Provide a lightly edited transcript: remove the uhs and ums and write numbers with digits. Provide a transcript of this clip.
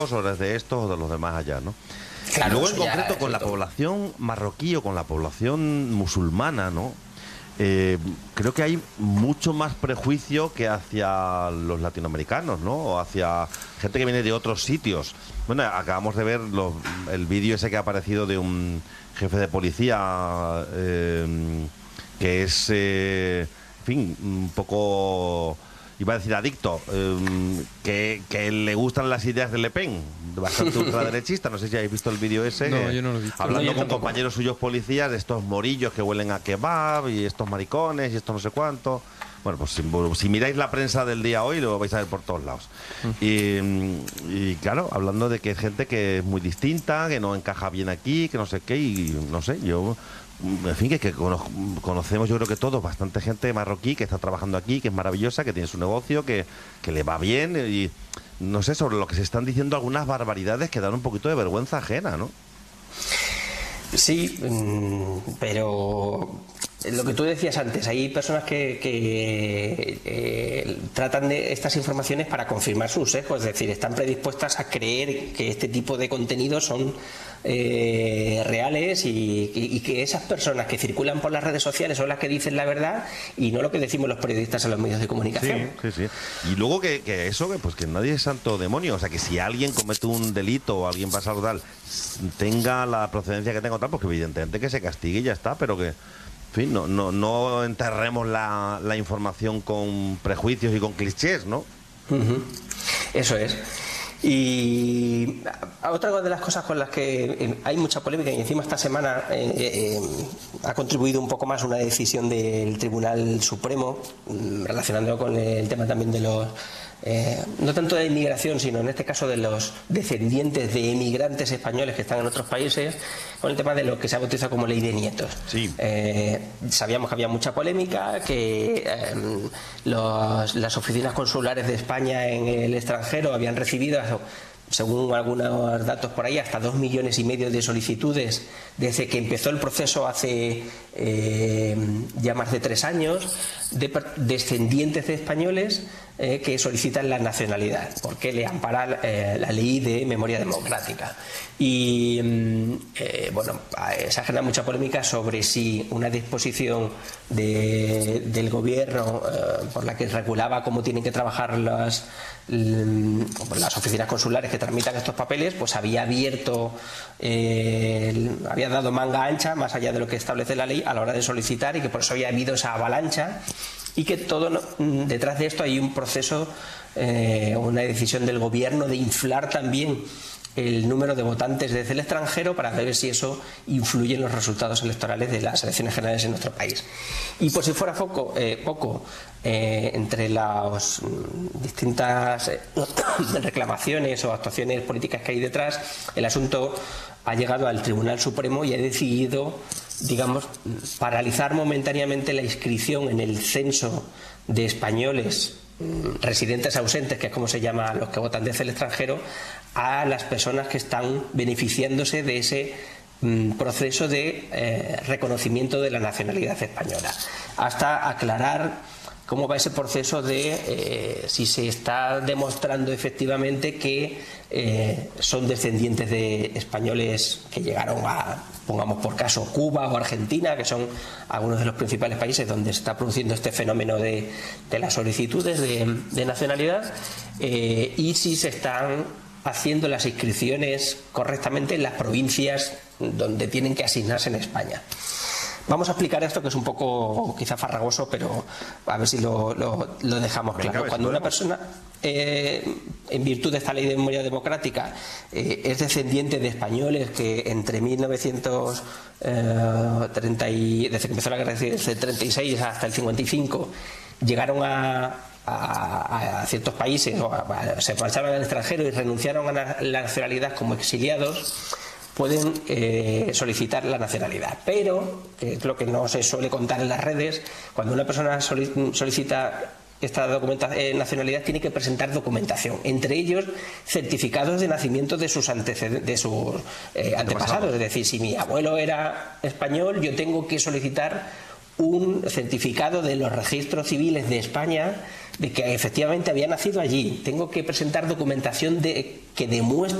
o eres de estos o de los demás allá, ¿no? Claro, y luego en eso ya concreto es con la todo. población marroquí o con la población musulmana, ¿no? Creo que hay mucho más prejuicio que hacia los latinoamericanos, ¿no? O hacia gente que viene de otros sitios. Bueno, acabamos de ver el vídeo ese que ha aparecido de un jefe de policía que es, en fin, un poco, iba a decir adicto, que le gustan las ideas de Le Pen, bastante ultraderechista. No sé si habéis visto el vídeo ese. No, yo no lo he visto. Hablando No, yo con tampoco. compañeros suyos policías de estos morillos que huelen a kebab y estos maricones y esto no sé cuánto. Bueno, pues si miráis la prensa del día hoy lo vais a ver por todos lados. Y claro, hablando de que hay gente que es muy distinta, que no encaja bien aquí, que no sé qué, y no sé, yo... En fin, que conocemos, yo creo que todos, bastante gente marroquí que está trabajando aquí, que es maravillosa, que tiene su negocio, que le va bien, y no sé, sobre lo que se están diciendo algunas barbaridades que dan un poquito de vergüenza ajena, ¿no? Sí, pero lo que tú decías antes, hay personas que tratan de estas informaciones para confirmar sus sesgos, es decir, están predispuestas a creer que este tipo de contenidos son reales y que esas personas que circulan por las redes sociales son las que dicen la verdad y no lo que decimos los periodistas en los medios de comunicación. Sí, sí, sí. Y luego que eso, pues que nadie es santo demonio. O sea, que si alguien comete un delito o alguien pasa algo tal, tenga la procedencia que tenga o tal, pues que evidentemente que se castigue y ya está, pero que, en fin, no enterremos la información con prejuicios y con clichés, ¿no? Ujú. Eso es. Y otra de las cosas con las que hay mucha polémica, y encima esta semana ha contribuido un poco más una decisión del Tribunal Supremo relacionado con el tema también de los no tanto de inmigración, sino en este caso de los descendientes de emigrantes españoles que están en otros países, con el tema de lo que se ha bautizado como ley de nietos. Sí. Sabíamos que había mucha polémica, que las oficinas consulares de España en el extranjero habían recibido, según algunos datos por ahí, hasta 2,5 millones de solicitudes desde que empezó el proceso hace ya más de 3 años, de descendientes de españoles que solicitan la nacionalidad, porque le ampara la ley de memoria democrática. Y bueno, se ha generado mucha polémica sobre si una disposición del gobierno por la que regulaba cómo tienen que trabajar las oficinas consulares que tramitan estos papeles, pues había abierto, había dado manga ancha más allá de lo que establece la ley a la hora de solicitar, y que por eso había habido esa avalancha, y que detrás de esto hay un proceso, una decisión del gobierno de inflar también el número de votantes desde el extranjero para ver si eso influye en los resultados electorales de las elecciones generales en nuestro país. Y por si fuera poco, entre las distintas reclamaciones o actuaciones políticas que hay detrás, el asunto ha llegado al Tribunal Supremo y ha decidido, digamos, paralizar momentáneamente la inscripción en el censo de españoles residentes ausentes, que es como se llama a los que votan desde el extranjero, a las personas que están beneficiándose de ese proceso de reconocimiento de la nacionalidad española, hasta aclarar cómo va ese proceso de si se está demostrando efectivamente que son descendientes de españoles que llegaron a, pongamos por caso, Cuba o Argentina, que son algunos de los principales países donde se está produciendo este fenómeno de las solicitudes de nacionalidad, y si se están haciendo las inscripciones correctamente en las provincias donde tienen que asignarse en España. Vamos a explicar esto, que es un poco quizá farragoso, pero a ver si lo dejamos claro. Cuando una persona, en virtud de esta ley de memoria democrática, es descendiente de españoles que entre 1930 desde que empezó la guerra civil, desde el 36 hasta el 55, llegaron a ciertos países, se marcharon al extranjero y renunciaron a la nacionalidad como exiliados, pueden solicitar la nacionalidad. Pero, que es lo que no se suele contar en las redes, cuando una persona solicita esta nacionalidad, tiene que presentar documentación, entre ellos certificados de nacimiento de sus antepasados. Es decir, si mi abuelo era español, yo tengo que solicitar un certificado de los registros civiles de España de que efectivamente había nacido allí. Tengo que presentar documentación que demuestre